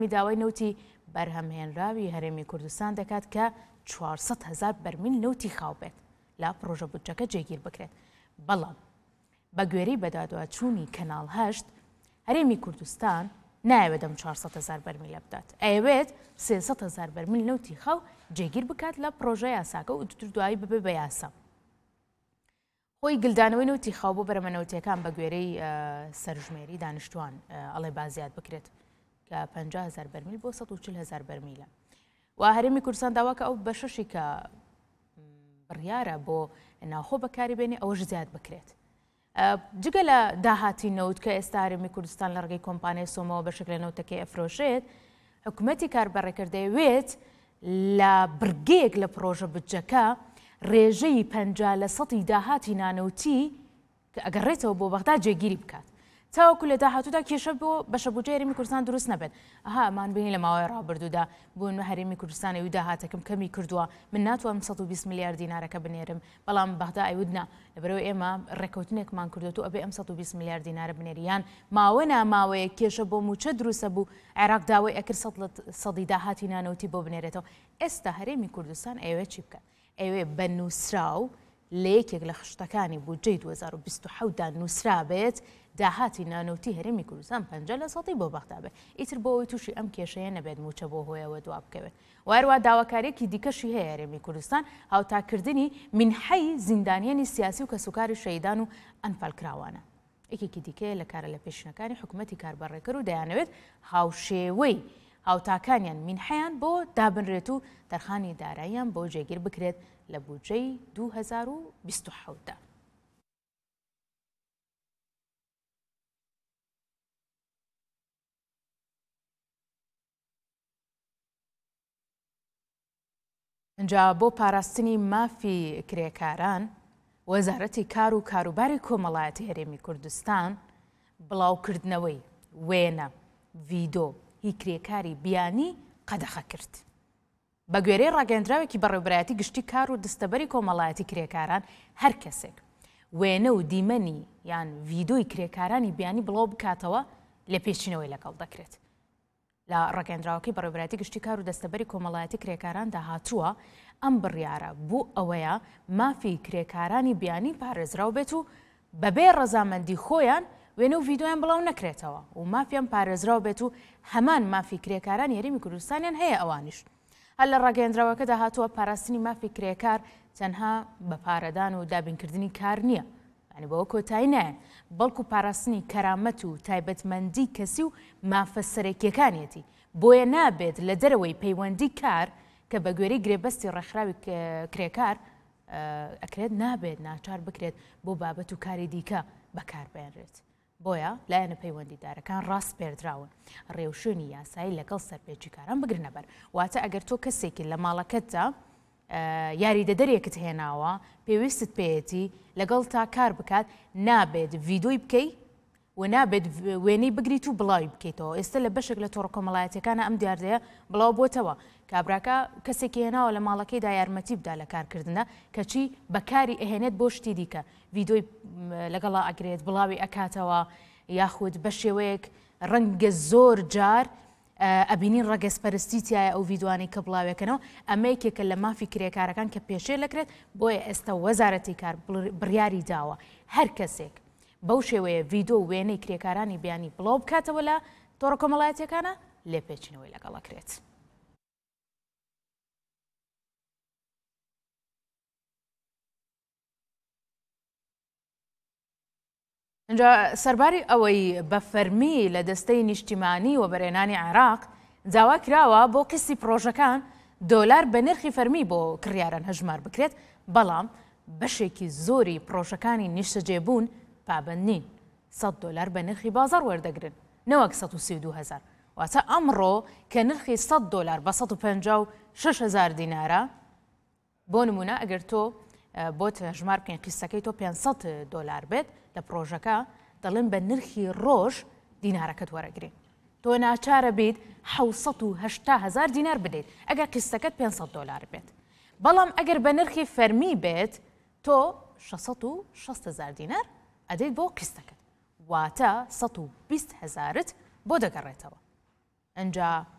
داوای نەوتی بەرهەمهێنراوی هەرێمی کوردستان دەکات کە 400,000 بەرمیل نەوتی خاو بێت لە پرۆژە بودجەکە جێگیر بکرێت. بەڵام بە گوێرەی بەدادوەچوونی کەناڵ 8 هەرێمی کوردستان نایەوێت دەم 400,000 بەرمیلە بدات، ئەیەوێت 300,000 بەرمیل نەوتی خاو جێگیر بکات لە پرۆژە یاساکە و دوایی ببێ بە یاسا. خۆی گلدانەوەی نەوتی خاو بۆ بەرەمەنەوتیەکان بە گوێرەی سەرژمێری دانیشتوان ئەڵێ بازیات بکرێت کە 50,000 بەرمیل بۆ 140,000 بەرمیلە. و هەرێمی کوردستان داواکە ئەو بەشەشی کە بڕیارە بۆ ناوخۆ بەکاری بێنێ ئەوەش زیاد بکرێت. جگە لە داهاتی نەوت کە ئێستا هەرێمی کوردستان لە ڕێگەی کۆمپانیای سۆمەوە بەشێک لە نەوتەکەی ئەفرۆشێت، حکوومەتی کاربەڕێکردەوێت لە برگەیەک لە پرۆژە بودجەکە ڕێژەی 50% داهاتی نانەوتی کە ئەگەڕێتەوە بۆ بەغدا جێگیری بکات. تاوەکو لە داهاتوودا کێشە بۆ بەشە بودجەی هەرێمی کوردستان دروست نەبێت. ئەها ئەمان بینی لە ماوەی ڕابردوودا بوون هەرێمی کوردستانی و داهاتەکەم کەمی کردووە، من ناتوانم 120 میلیارد دینارەکە بنێرم، بەڵام بەغدا ئەیودنا لەبەرەوەی ئێمە ڕێکەوتنێکمان کردوێت و ئەبێ ئەم 120 میلیارد دینارە بنێریان ماوە ناماوەیە کێشە بۆ موچە دروستە بوو عێراق داوای ئەکرد 100 داهاتی نانەوتی بۆ بنێرێتەوە. ئێستا هەرێمی کوردستان ئەوێ چی بکات؟ ئەوێ بە نووسراو لە یەکێک لە خشتەکانی بودجەی 2022دا نووسرا بێت داهاتی نانەوتی هەرێمی کوردستان 50% بۆ بەغدا بێت. ئیتر بۆ ئەوەی تووشی ئەم کێشەیە نەبێت موچە بۆ هۆیەوە دوا بکەوێت. وایروە داواکاریەکی دیکەشی هەیە هەرێمی کوردستان هاوتاکردنی منحەی زیندانیانی سیاسی و کەسوکاری شەیدان و ئەنفالکراوانە. یەکێکی دیکەیە لە کارە لە پێشنەکانی حکوومەتی کاربەڕێکرد و دەیانەوێت هاوشێوەی هاوتاکانیان منحەیان بۆ دابنرێت و دەرخانی داراییان بۆ جێگیر بکرێت لە بودجەی 2027دا. اینجا بۆ پاراستنی مافی کرێکاران وەزارەتی کار و کاروباری کۆمەڵایەتی هەرێمی کوردستان بڵاوکردنەوەی وێنە ڤیدۆ هی کرێکاری بیانی قەدەخە کرد. بە گوێرەی ڕاگەیاندراوێکی بەڕێوەبەرایەتی گشتی کار و دەستەبەری کۆمەڵایەتی کرێکاران هەر کەسێک وێنە و دیمەنی یان ڤیدۆی کرێکارانی بیانی بڵاو بکاتەوە لێ پێچینەوەی لەگەڵ دەکرێت. لە ڕاگەیاندراوەکەی بەڕێوەبەرایەتی گشتی کار و دەستەبەری کۆمەڵایەتی کرێکاراندا هاتووە ئەم بڕیارە بوو ئەوەیە مافی کرێکارانی بیانی پارێزراو بێت و بەبێ ڕەزامەندی خۆیان وێنە و ڤیدۆیان بڵاو نەکرێتەوە و مافیان پارێزراو بێت و هەمان مافی کرێکارانی هەرێمی کوردستانیان هەیە ئەوانیش. هەر لە ڕاگەیاندراوەکەدا هاتووە پاراستنی مافی کرێکار تەنها بە پارەدان و دابینکردنی کار نییە، یعنی بەوە کۆتایی نایە، بەڵکو پاراستنی کەرامەت و تایبەتمەندی کەسی و مافە سەرەکیەکانیەتی بۆیە نابێت لە دەرەوەی پەیوەندی کار کە بە گوێرەی گرێبەستی ڕێکخراوی کرێکار ئەکرێت نابێت ناچار بکرێت بۆ بابەت و کاری دیکە بەکاربێنرێت. بۆیە لایەنە پەیوەندیدارەکان ڕاست پێردراون ڕێوشێنی یاسایی لەگەڵ سەرپێچیکاران بگرنە بەر. واتە ئەگەر تۆ کەسێکی لە ماڵەکەتدا یاریدەدەرێکت هێناوە پێویستت پێیەتی لەگەڵ تا کار بکات نابێت ڤیدۆی بکەیت و نابێت وێنەی بگریت و بڵاوی بکەیتەوە. ئێستا لە بەشێک لە تۆڕە کۆمەڵایەتیەکانە ئەم دیاردەیە بڵاو بۆتەوە کابراکە کەسێکی هێناوە لە ماڵەکەیدا یارمەتی بدا لە کارکردنە کەچی بەکاری ئەهێنێت بۆ شتی دیکە ڤیدۆی لەگەڵا ئەگرێت بڵاوی ئەکاتەوە یاخود بە شێوەیەک ڕەنگە زۆر جار ئەبینین ڕەگەزپەرستیتیایە ئەو ڤیدوانی کە بڵاوێکەنەوە ئەمەیەکێکە لە مافی کرێکارەکان کە پێشێ لەکرێت. بۆیە ئێستا وەزارەتی کار بڕیاری داوە هەر کەسێک بەو شێوەیە ڤیدۆ و وێنەی کرێکارانی بیانی بڵاو بکاتەوە لە تۆڕە کۆمەڵایەتیەکانە لێ پێچینەوەی لەگەڵەکرێت. اینجا سەرباری ئەوەی بە فەرمی لە دەستەی نیشتیمانی و بەرهێنانی عێراق داوا کراوە بۆ قستی پرۆژەکان دۆلار بە نرخی فەرمی بۆ کڕیاران هەژمار بکرێت، بەڵام بەشێکی زۆری پرۆژەکانی نیشتەجێبوون پابەند نین. $100 بە نرخی بازار وەردەگرن نەوەک 132,000. واتە ئەمڕۆ کە نرخی $100 بە 156,000 دینارە بۆ نمونە ئەگەر تۆ بۆت هەژمار بکەین قیسەکەی تۆ $500 بێت لە پرۆژەکە دەڵێن بە نرخی ڕۆژ دینارەکەت وەرەگرین. تۆ ناچارە بیت 780,000 دینار بدەیت ئەگەر قیسەکەت $500 بێت. بەڵام ئەگەر بە نرخی فەرمی بێت تۆ 660,000 دینار ئەدەیت بۆ قیسەکەت، واتە 120,000ت بۆ دەگەڕێتەوە. ئەنجا